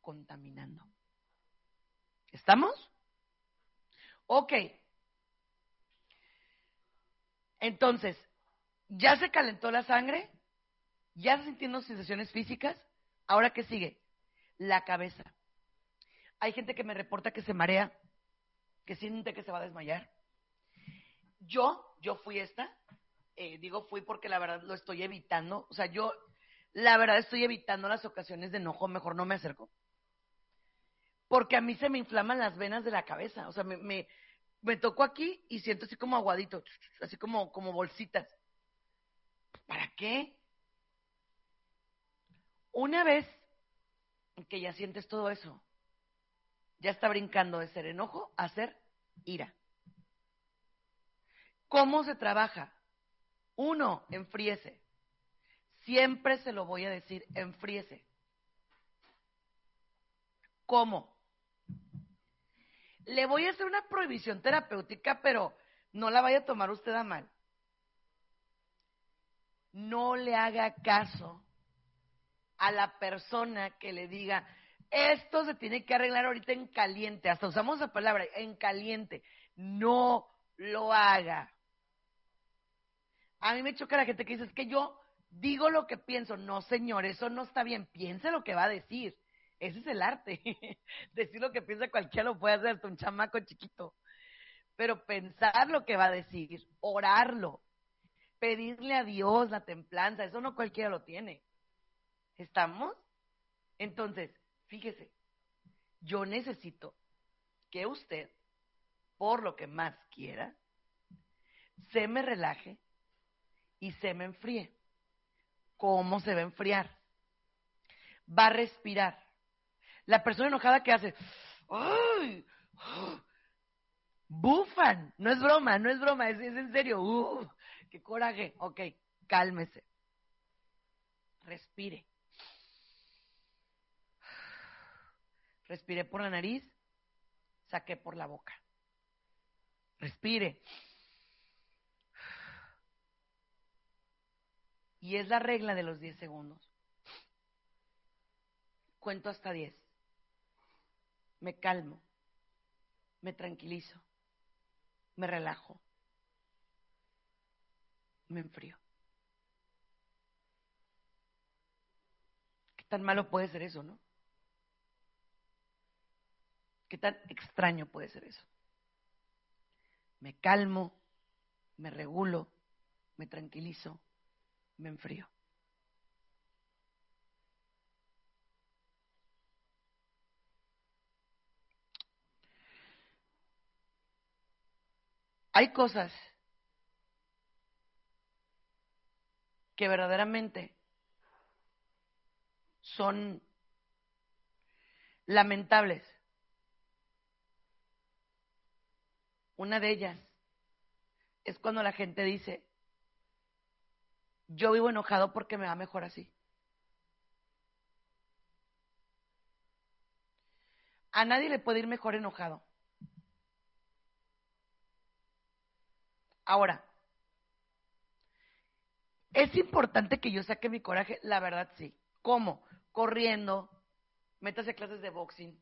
contaminando. ¿Estamos? Ok. Entonces, ¿ya se calentó la sangre? ¿Ya está sintiendo sensaciones físicas? ¿Ahora qué sigue? La cabeza. Hay gente que me reporta que se marea, que siente que se va a desmayar. Yo fui digo fui porque la verdad lo estoy evitando. O sea, yo la verdad estoy evitando las ocasiones de enojo, mejor no me acerco. Porque a mí se me inflaman las venas de la cabeza. O sea, me tocó aquí y siento así como aguadito, así como bolsitas. ¿Para qué? Una vez que ya sientes todo eso, ya está brincando de ser enojo a ser ira. ¿Cómo se trabaja? Uno, enfríese. Siempre se lo voy a decir, enfríese. ¿Cómo? Le voy a hacer una prohibición terapéutica, pero no la vaya a tomar usted a mal. No le haga caso a la persona que le diga, esto se tiene que arreglar ahorita en caliente. Hasta usamos la palabra, en caliente. No lo haga. A mí me choca la gente que dice, es que yo digo lo que pienso. No, señor, eso no está bien. Piense lo que va a decir. Ese es el arte. Decir lo que piensa cualquiera lo puede hacer, hasta un chamaco chiquito. Pero pensar lo que va a decir, orarlo, pedirle a Dios la templanza, eso no cualquiera lo tiene. ¿Estamos? Entonces, fíjese, yo necesito que usted, por lo que más quiera, se me relaje y se me enfríe. ¿Cómo se va a enfriar? Va a respirar. La persona enojada que hace, ¡ay! Bufan, no es broma, es en serio, qué coraje. Ok, cálmese, respire. Respire por la nariz, saque por la boca. Respire. Y es la regla de los 10 segundos. Cuento hasta 10. Me calmo, me tranquilizo, me relajo, me enfrío. ¿Qué tan malo puede ser eso, no? ¿Qué tan extraño puede ser eso? Me calmo, me regulo, me tranquilizo, me enfrío. Hay cosas que verdaderamente son lamentables. Una de ellas es cuando la gente dice, yo vivo enojado porque me va mejor así. A nadie le puede ir mejor enojado. Ahora, ¿es importante que yo saque mi coraje? La verdad sí. ¿Cómo? Corriendo, métase a clases de boxing,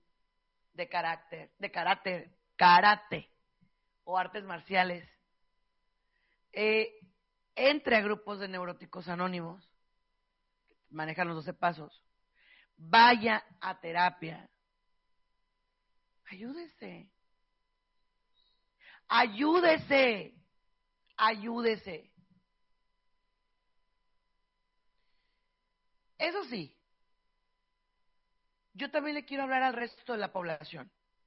karate o artes marciales. Entre a grupos de neuróticos anónimos, manejan los 12 pasos. Vaya a terapia. Ayúdese. Ayúdese. Ayúdese. Eso sí, yo también le quiero hablar al resto de la población.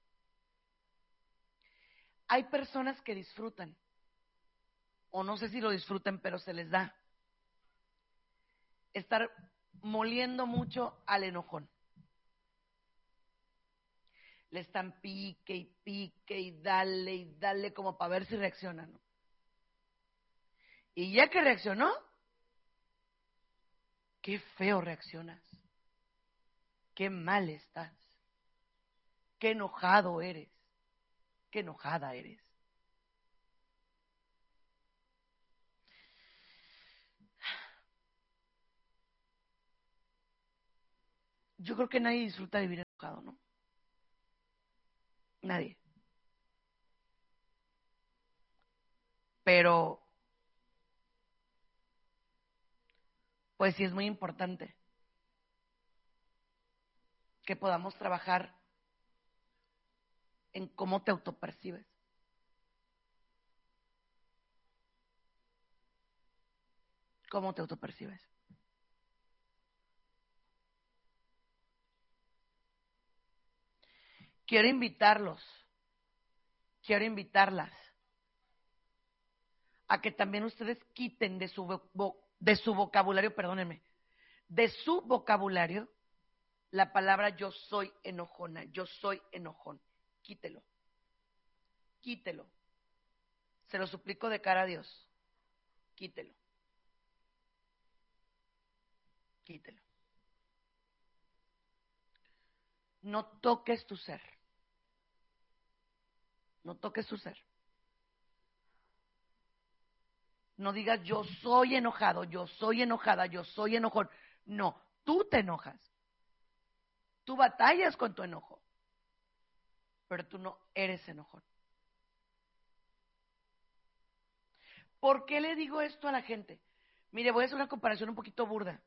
Hay personas que disfrutan, o no sé si lo disfrutan, pero se les da estar moliendo mucho al enojón. Le están pique y dale como para ver si reaccionan, ¿no? Y ya que reaccionó, qué feo reaccionas, qué mal estás, qué enojado eres, qué enojada eres. Yo creo que nadie disfruta de vivir enojado, ¿no? Nadie. Pero, pues sí es muy importante que podamos trabajar en cómo te autopercibes. ¿Cómo te autopercibes? Quiero invitarlos, quiero invitarlas a que también ustedes quiten de su vocabulario, perdónenme, de su vocabulario la palabra yo soy enojona, yo soy enojón. Quítelo, quítelo. Se lo suplico de cara a Dios. Quítelo, quítelo. No toques tu ser. No toques tu ser. No digas yo soy enojado, yo soy enojada, yo soy enojón. No, tú te enojas. Tú batallas con tu enojo. Pero tú no eres enojón. ¿Por qué le digo esto a la gente? Mire, voy a hacer una comparación un poquito burda.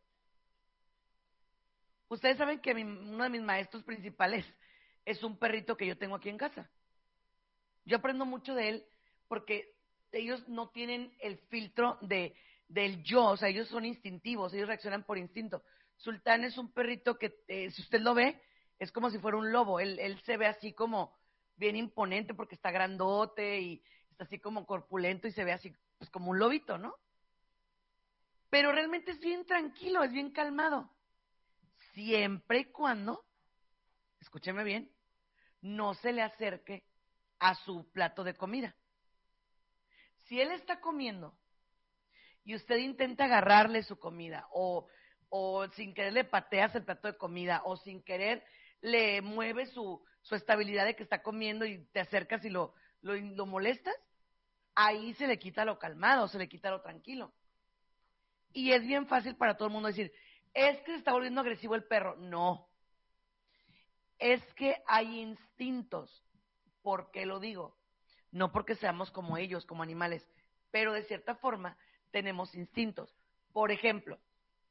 Ustedes saben que uno de mis maestros principales es un perrito que yo tengo aquí en casa. Yo aprendo mucho de él porque ellos no tienen el filtro del yo, o sea, ellos son instintivos, ellos reaccionan por instinto. Sultán es un perrito que, si usted lo ve, es como si fuera un lobo. Él se ve así como bien imponente porque está grandote y está así como corpulento y se ve así pues como un lobito, ¿no? Pero realmente es bien tranquilo, es bien calmado. Siempre y cuando, escúcheme bien, no se le acerque a su plato de comida. Si él está comiendo y usted intenta agarrarle su comida o sin querer le pateas el plato de comida o sin querer le mueve su estabilidad de que está comiendo y te acercas y lo molestas, ahí se le quita lo calmado, se le quita lo tranquilo. Y es bien fácil para todo el mundo decir, es que se está volviendo agresivo el perro. No, es que hay instintos. ¿Por qué lo digo? No porque seamos como ellos, como animales, pero de cierta forma tenemos instintos. Por ejemplo,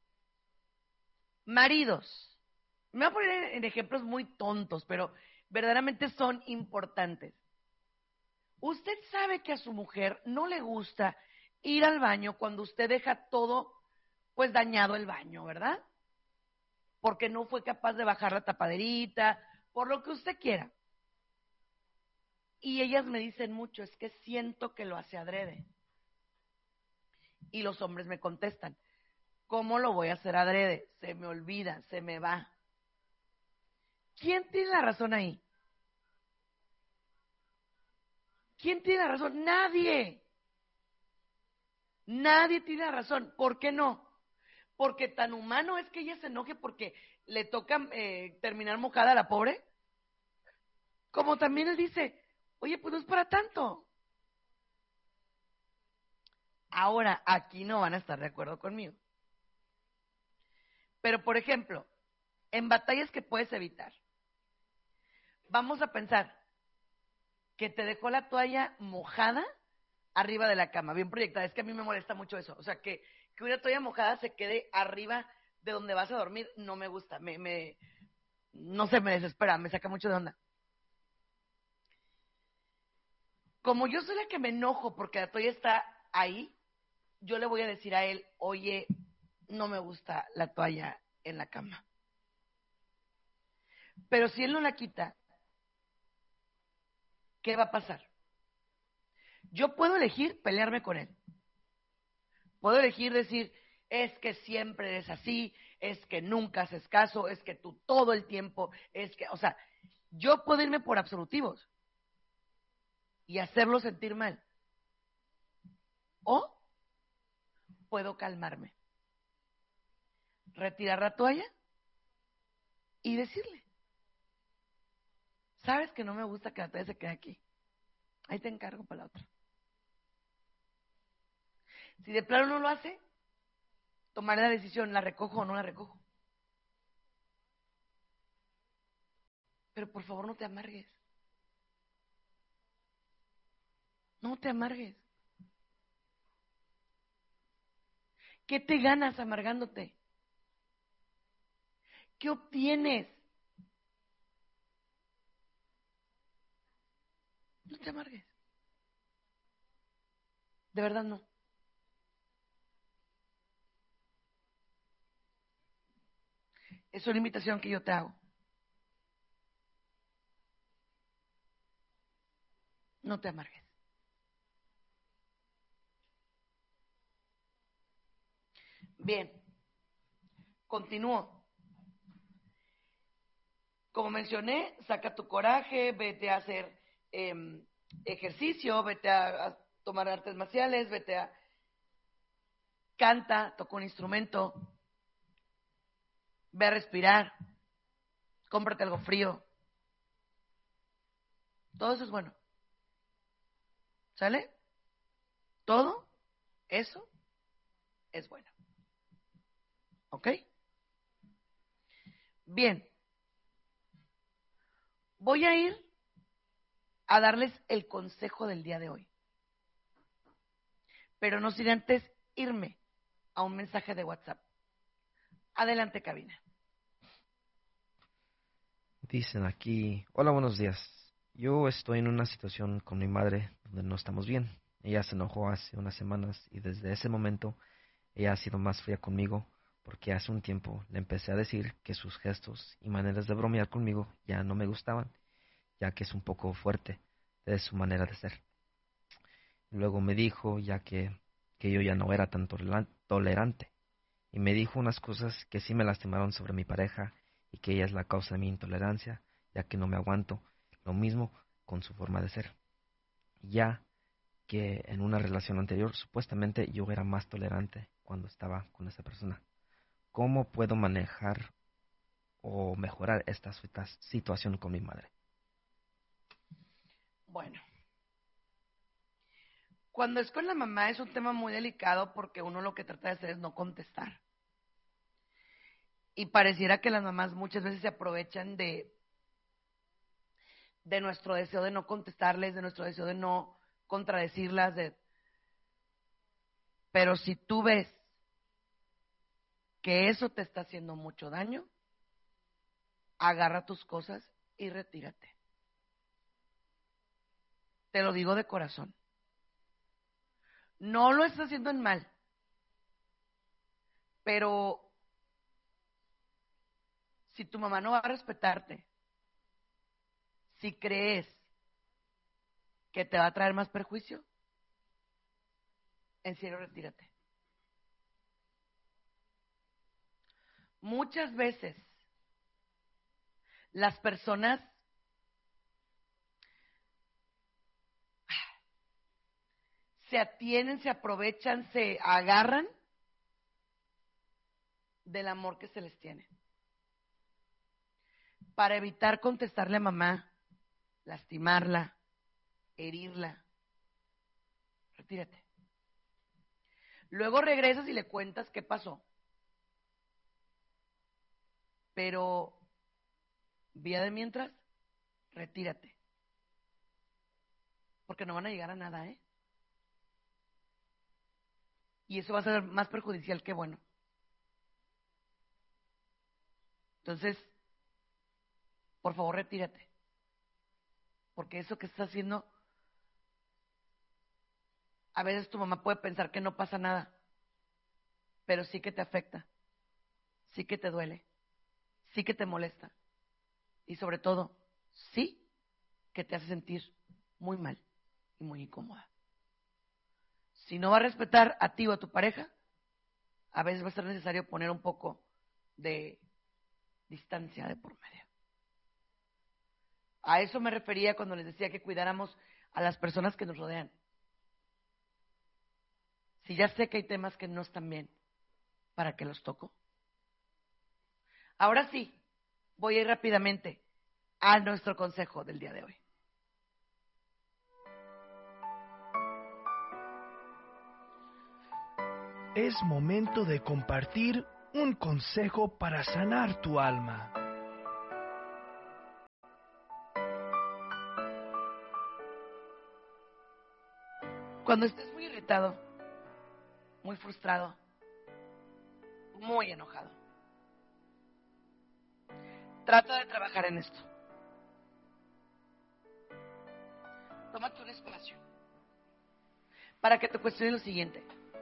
maridos. Me voy a poner en ejemplos muy tontos, pero verdaderamente son importantes. Usted sabe que a su mujer no le gusta ir al baño cuando usted deja todo, pues dañado el baño, ¿verdad? Porque no fue capaz de bajar la tapaderita, por lo que usted quiera. Y ellas me dicen mucho, es que siento que lo hace adrede. Y los hombres me contestan, ¿cómo lo voy a hacer adrede? Se me olvida, se me va. ¿Quién tiene la razón ahí? ¿Quién tiene la razón? Nadie. Nadie tiene la razón. ¿Por qué no? Porque tan humano es que ella se enoje porque le toca terminar mojada a la pobre. Como también él dice, oye, pues no es para tanto. Ahora, aquí no van a estar de acuerdo conmigo. Pero, por ejemplo, en batallas que puedes evitar, vamos a pensar que te dejó la toalla mojada arriba de la cama, bien proyectada. Es que a mí me molesta mucho eso. O sea, que una toalla mojada se quede arriba de donde vas a dormir, no me gusta. No sé, me desespera, me saca mucho de onda. Como yo soy la que me enojo porque la toalla está ahí, yo le voy a decir a él, oye, no me gusta la toalla en la cama. Pero si él no la quita, ¿qué va a pasar? Yo puedo elegir pelearme con él. Puedo elegir decir, es que siempre eres así, es que nunca haces caso, es que tú todo el tiempo, es que, o sea, yo puedo irme por absolutivos y hacerlo sentir mal. O puedo calmarme, retirar la toalla y decirle, sabes que no me gusta que la toalla se quede aquí. Ahí te encargo para la otra. Si de plano no lo hace, tomaré la decisión, la recojo o no la recojo. Pero por favor no te amargues. No te amargues. ¿Qué te ganas amargándote? ¿Qué obtienes? No te amargues. De verdad no. Es una invitación que yo te hago. No te amargues. Bien, continúo. Como mencioné, saca tu coraje, vete a hacer ejercicio, vete a tomar artes marciales, vete a... Canta, toca un instrumento, ve a respirar, cómprate algo frío. Todo eso es bueno. ¿Sale? Todo eso es bueno. ¿Ok? Bien. Voy a ir a darles el consejo del día de hoy. Pero no sin antes irme a un mensaje de WhatsApp. Adelante, cabina. Dicen aquí, hola, buenos días. Yo estoy en una situación con mi madre donde no estamos bien. Ella se enojó hace unas semanas y desde ese momento ella ha sido más fría conmigo porque hace un tiempo le empecé a decir que sus gestos y maneras de bromear conmigo ya no me gustaban, ya que es un poco fuerte de su manera de ser. Luego me dijo ya que yo ya no era tan tolerante y me dijo unas cosas que sí me lastimaron sobre mi pareja y que ella es la causa de mi intolerancia, ya que no me aguanto. Lo mismo con su forma de ser, ya que en una relación anterior supuestamente yo era más tolerante cuando estaba con esa persona. ¿Cómo puedo manejar o mejorar esta situación con mi madre? Bueno, cuando es con la mamá es un tema muy delicado porque uno lo que trata de hacer es no contestar. Y pareciera que las mamás muchas veces se aprovechan de nuestro deseo de no contestarles, de nuestro deseo de no contradecirlas. Pero si tú ves que eso te está haciendo mucho daño, agarra tus cosas y retírate. Te lo digo de corazón. No lo estás haciendo en mal, pero si tu mamá no va a respetarte, si crees que te va a traer más perjuicio, en serio retírate. Muchas veces las personas se atienen, se aprovechan, se agarran del amor que se les tiene. Para evitar contestarle a mamá, lastimarla, herirla, retírate. Luego regresas y le cuentas qué pasó. Pero, vía de mientras, retírate. Porque no van a llegar a nada, ¿eh? Y eso va a ser más perjudicial que bueno. Entonces, por favor, retírate. Porque eso que estás haciendo, a veces tu mamá puede pensar que no pasa nada, pero sí que te afecta, sí que te duele, sí que te molesta. Y sobre todo, sí que te hace sentir muy mal y muy incómoda. Si no va a respetar a ti o a tu pareja, a veces va a ser necesario poner un poco de distancia de por medio. A eso me refería cuando les decía que cuidáramos a las personas que nos rodean. Si ya sé que hay temas que no están bien, ¿para qué los toco? Ahora sí, voy a ir rápidamente a nuestro consejo del día de hoy. Es momento de compartir un consejo para sanar tu alma. Cuando estés muy irritado, muy frustrado, muy enojado, trata de trabajar en esto. Tómate un espacio para que te cuestiones lo siguiente.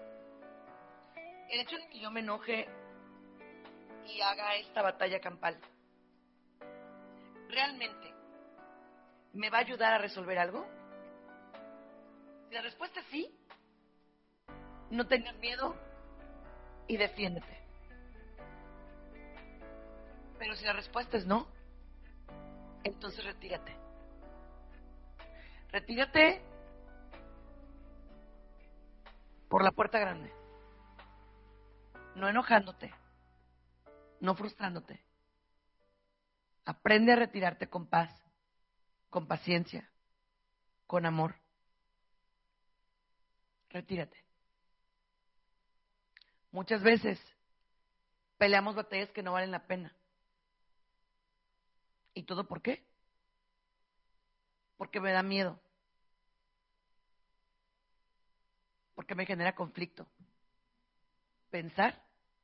El hecho de que yo me enoje y haga esta batalla campal, ¿realmente me va a ayudar a resolver algo? Si la respuesta es sí, no tengas miedo y defiéndete. Pero si la respuesta es no, entonces retírate. Retírate por la puerta grande. No enojándote, no frustrándote. Aprende a retirarte con paz, con paciencia, con amor. Retírate. Muchas veces peleamos batallas que no valen la pena. ¿Y todo por qué? Porque me da miedo. Porque me genera conflicto. Pensar.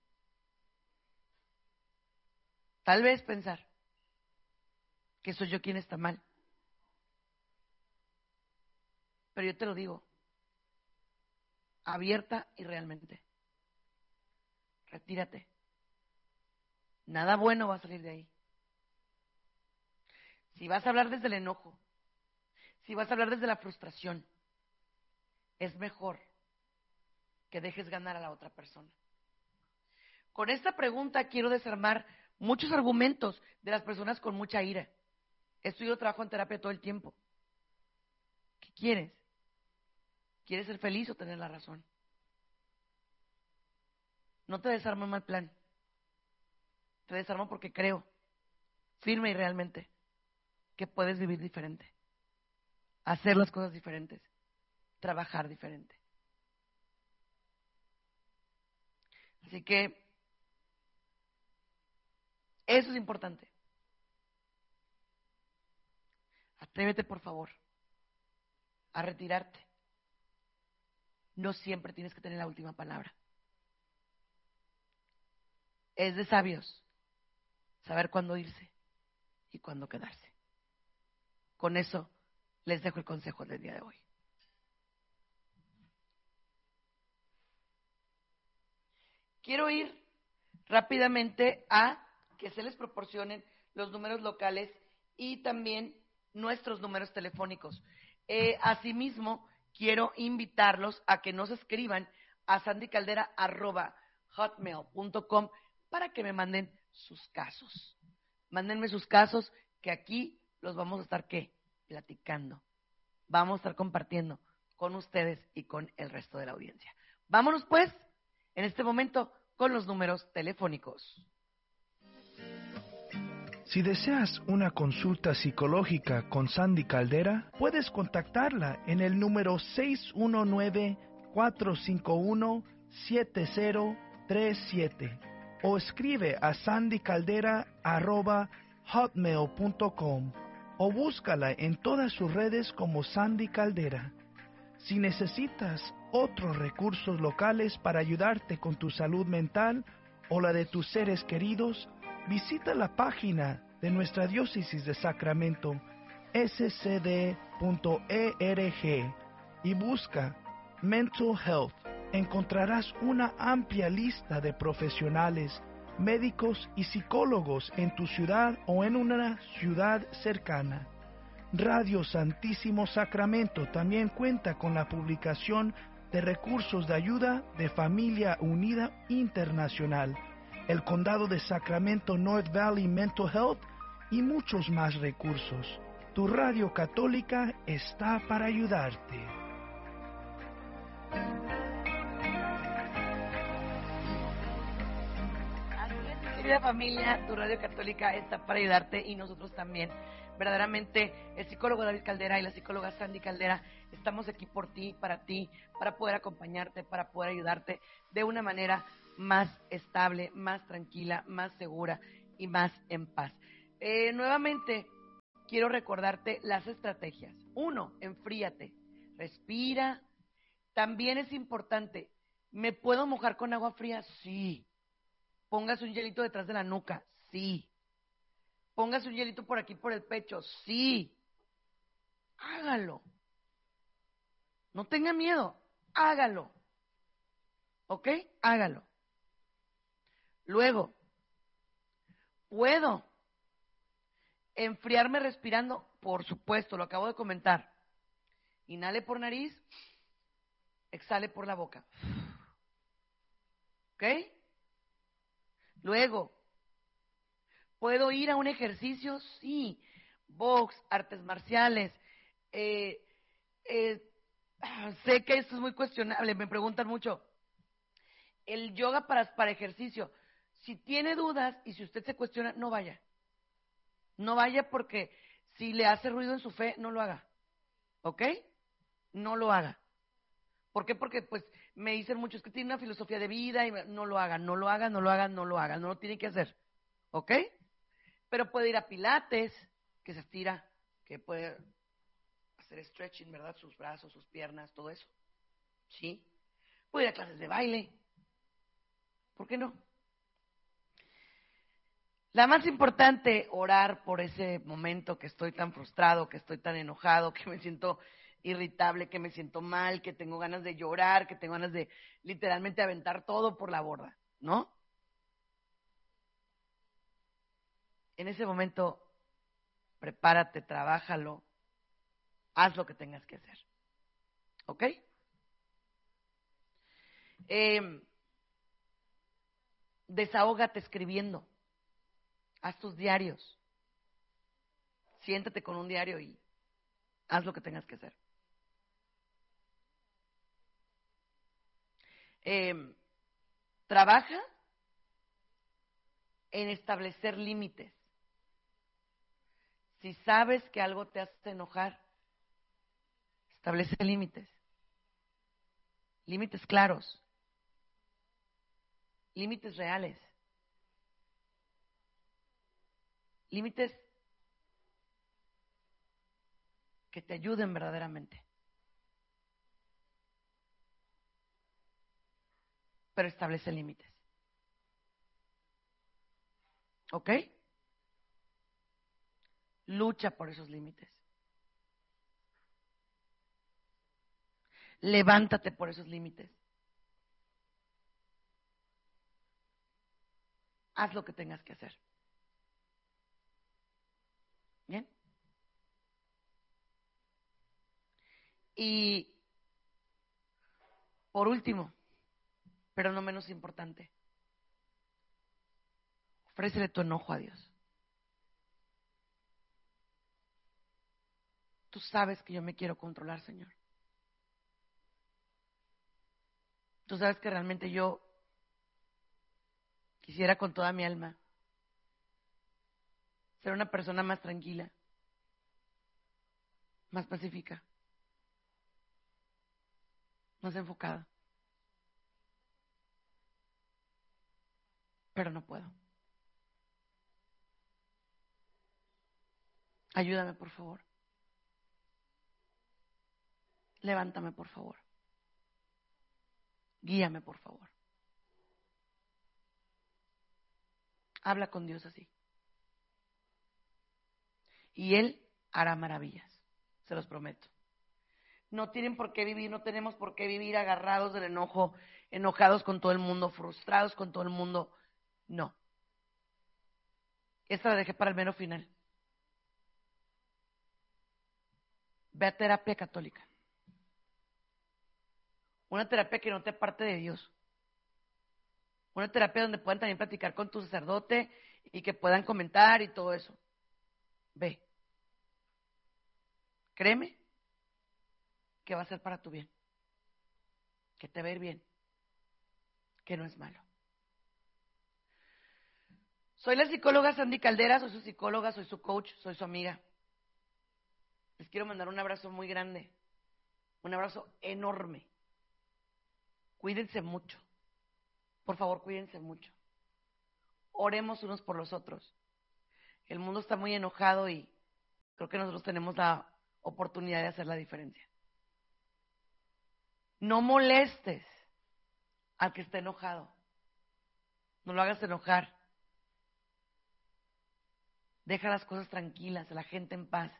Tal vez pensar que soy yo quien está mal. Pero yo te lo digo, abierta y realmente. Retírate. Nada bueno va a salir de ahí. Si vas a hablar desde el enojo, si vas a hablar desde la frustración, es mejor que dejes ganar a la otra persona. Con esta pregunta quiero desarmar muchos argumentos de las personas con mucha ira. Estudio trabajo en terapia todo el tiempo. ¿Qué quieres? ¿Quieres ser feliz o tener la razón? No te desarmo en mal plan. Te desarmo porque creo, firme y realmente, que puedes vivir diferente, hacer las cosas diferentes, trabajar diferente. Así que eso es importante. Atrévete, por favor, a retirarte. No siempre tienes que tener la última palabra. Es de sabios saber cuándo irse y cuándo quedarse. Con eso les dejo el consejo del día de hoy. Quiero ir rápidamente a que se les proporcionen los números locales y también nuestros números telefónicos. Asimismo, quiero invitarlos a que nos escriban a sandycaldera@hotmail.com para que me manden sus casos. Mándenme sus casos que aquí los vamos a estar, ¿qué? Platicando. Vamos a estar compartiendo con ustedes y con el resto de la audiencia. Vámonos pues, en este momento, con los números telefónicos. Si deseas una consulta psicológica con Sandy Caldera, puedes contactarla en el número 619-451-7037 o escribe a sandycaldera@hotmail.com o búscala en todas sus redes como Sandy Caldera. Si necesitas otros recursos locales para ayudarte con tu salud mental o la de tus seres queridos, visita la página de nuestra diócesis de Sacramento, scd.org, y busca Mental Health. Encontrarás una amplia lista de profesionales, médicos y psicólogos en tu ciudad o en una ciudad cercana. Radio Santísimo Sacramento también cuenta con la publicación de recursos de ayuda de Familia Unida Internacional, el Condado de Sacramento North Valley Mental Health y muchos más recursos. Tu radio católica está para ayudarte. Así es, mi querida familia, tu radio católica está para ayudarte y nosotros también. Verdaderamente, el psicólogo David Caldera y la psicóloga Sandy Caldera estamos aquí por ti, para poder acompañarte, para poder ayudarte de una manera más estable, más tranquila, más segura y más en paz. Nuevamente, quiero recordarte las estrategias. 1, enfríate, respira, También es importante, ¿me puedo mojar con agua fría? Sí. Póngase un hielito detrás de la nuca, sí. Póngase un hielito por aquí, por el pecho, sí. Hágalo. No tenga miedo, hágalo. ¿Ok? Hágalo. Luego, ¿puedo enfriarme respirando? Por supuesto, lo acabo de comentar. Inhale por nariz, exhale por la boca. ¿Ok? Luego, ¿puedo ir a un ejercicio? Sí. Box, artes marciales. Sé que esto es muy cuestionable, me preguntan mucho. El yoga para ejercicio. Si tiene dudas y si usted se cuestiona, no vaya. No vaya porque si le hace ruido en su fe, no lo haga. ¿Ok? No lo haga. ¿Por qué? Porque pues me dicen muchos que tiene una filosofía de vida y no lo hagan, no lo hagan, no lo hagan, no lo hagan, no lo tiene que hacer. ¿Ok? Pero puede ir a pilates, que se estira, que puede hacer stretching, ¿verdad? Sus brazos, sus piernas, todo eso. ¿Sí? Puede ir a clases de baile. ¿Por qué no? La más importante, orar por ese momento que estoy tan frustrado, que estoy tan enojado, que me siento irritable, que me siento mal, que tengo ganas de llorar, que tengo ganas de literalmente aventar todo por la borda, ¿no? En ese momento, prepárate, trabájalo, haz lo que tengas que hacer. ¿Ok? Desahógate escribiendo. Haz tus diarios. Siéntate con un diario y haz lo que tengas que hacer. Trabaja en establecer límites. Si sabes que algo te hace enojar, establece límites. Límites claros. Límites reales. Límites que te ayuden verdaderamente. Pero establece límites. ¿Ok? Lucha por esos límites. Levántate por esos límites. Haz lo que tengas que hacer. ¿Bien? Y por último, pero no menos importante, ofrécele tu enojo a Dios. Tú sabes que yo me quiero controlar, Señor. Tú sabes que realmente yo quisiera con toda mi alma ser una persona más tranquila, más pacífica, más enfocada. Pero no puedo. Ayúdame, por favor. Levántame, por favor. Guíame, por favor. Habla con Dios así. Y Él hará maravillas, se los prometo. No tienen por qué vivir, no tenemos por qué vivir agarrados del enojo, enojados con todo el mundo, frustrados con todo el mundo. No. Esta la dejé para el mero final. Ve a terapia católica. Una terapia que no te aparte de Dios. Una terapia donde puedan también platicar con tu sacerdote y que puedan comentar y todo eso. Ve. Créeme que va a ser para tu bien. Que te va a ir bien. Que no es malo. Soy la psicóloga Sandy Caldera, soy su psicóloga, soy su coach, soy su amiga. Les quiero mandar un abrazo muy grande, un abrazo enorme. Cuídense mucho, por favor, cuídense mucho. Oremos unos por los otros. El mundo está muy enojado y creo que nosotros tenemos la oportunidad de hacer la diferencia. No molestes al que está enojado. No lo hagas enojar. Deja las cosas tranquilas, a la gente en paz.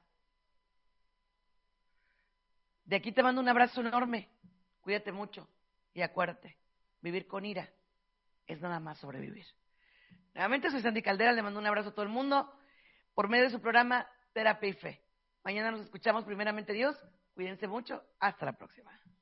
De aquí te mando un abrazo enorme. Cuídate mucho y acuérdate, vivir con ira es nada más sobrevivir. Nuevamente soy Sandy Caldera, le mando un abrazo a todo el mundo por medio de su programa Terapia y Fe. Mañana nos escuchamos, primeramente Dios. Cuídense mucho. Hasta la próxima.